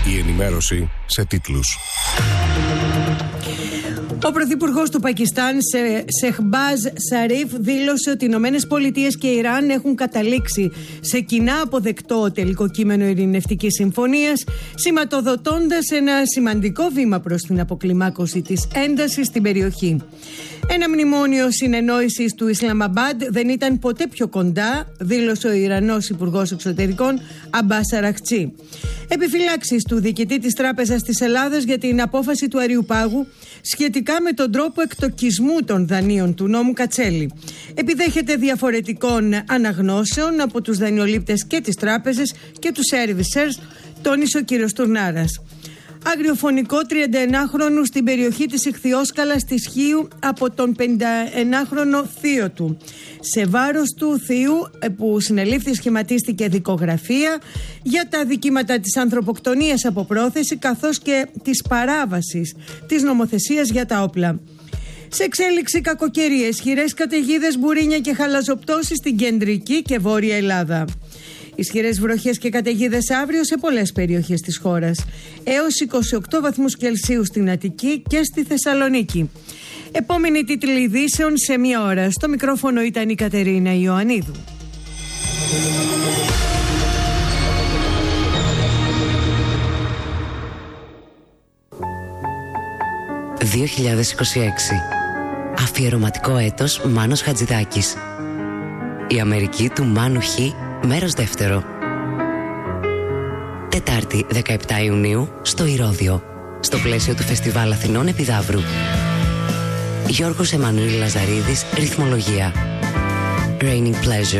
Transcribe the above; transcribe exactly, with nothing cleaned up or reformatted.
Η ενημέρωση σε τίτλους. Ο Πρωθυπουργός του Πακιστάν, Σεχμπάζ Σαρίφ, δήλωσε ότι οι Ηνωμένες Πολιτείες και η Ιράν έχουν καταλήξει σε κοινά αποδεκτό τελικό κείμενο ειρηνευτικής συμφωνίας, σηματοδοτώντας ένα σημαντικό βήμα προς την αποκλιμάκωση της έντασης στην περιοχή. Ένα μνημόνιο συνεννόησης του Ισλαμαμπάντ δεν ήταν ποτέ πιο κοντά, δήλωσε ο Ιρανός Υπουργός Εξωτερικών Αμπάς Αραχτσί. Επιφυλάξεις του διοικητή της Τράπεζας της Ελλάδας για την απόφαση του Αριουπάγου σχετικά με τον τρόπο εκτοκισμού των δανείων του νόμου Κατσέλη. Επιδέχεται διαφορετικών αναγνώσεων από τους δανειολήπτες και τις τράπεζες και τους servicers, τόνισε ο κ. Τουρνάρας. Αγριοφωνικό τριανταενάχρονου στην περιοχή της Ιχθυόσκαλας της Χίου από τον πενηνταενάχρονο θείο του. Σε βάρος του θείου, που συνελήφθη, σχηματίστηκε δικογραφία για τα δικήματα της ανθρωποκτονίας από πρόθεση καθώς και της παράβασης της νομοθεσίας για τα όπλα. Σε εξέλιξη κακοκαιρίες, ισχυρές καταιγίδες, μπουρίνια και χαλαζοπτώσεις στην κεντρική και βόρεια Ελλάδα. Ισχυρές βροχές και καταιγίδες αύριο σε πολλές περιοχές της χώρας. Έως είκοσι οκτώ βαθμούς Κελσίου στην Αττική και στη Θεσσαλονίκη. Επόμενη τίτλη ειδήσεων σε μία ώρα. Στο μικρόφωνο ήταν η Κατερίνα Ιωαννίδου. δύο χιλιάδες είκοσι έξι. Αφιερωματικό έτος Μάνος Χατζηδάκης. Η Αμερική του Μάνου Χ, μέρος δεύτερο. Τετάρτη δεκαεπτά Ιουνίου στο Ηρώδειο, στο πλαίσιο του Φεστιβάλ Αθηνών Επιδαύρου. Γιώργος Εμμανουήλ Λαζαρίδης, ρυθμολογία. Raining Pleasure.